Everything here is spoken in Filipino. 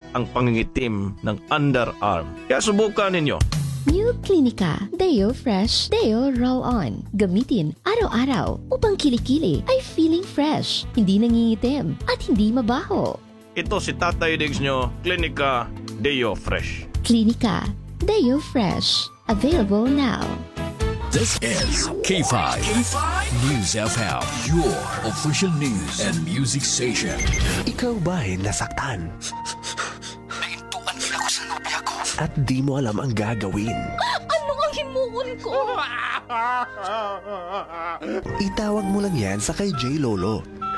ang pangingitim ng underarm. Kaya subukan ninyo. New Clinica Deo Fresh Deo Roll-On. Gamitin araw-araw upang kilikili ay feeling fresh, hindi nangingitim at hindi mabaho. Ito si Tatay Diggs nyo, Clinica Deo Fresh. Clinica Deo Fresh. Available now. This is K5 News FM, your official news and music station. Ikaw ba'y nasaktan? Naintuan nila ko sa nobya ko. At di mo alam ang gagawin? Ano ang himuon ko? Itawag mo lang yan sa kay J. Lolo.